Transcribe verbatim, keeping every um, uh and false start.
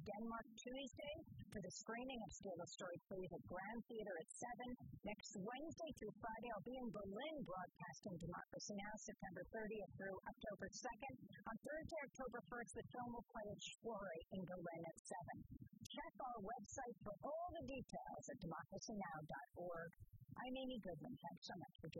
Denmark Tuesday for the screening of Steal a Story Please at Grand Theater at seven. Next Wednesday through Friday, I'll be in Berlin broadcasting Democracy Now! September thirtieth through October second. On Thursday, October first, the film will play at Schwori in Berlin at seven. Check our website for all the details at democracy now dot org. I'm Amy Goodman. Thanks so much for joining us.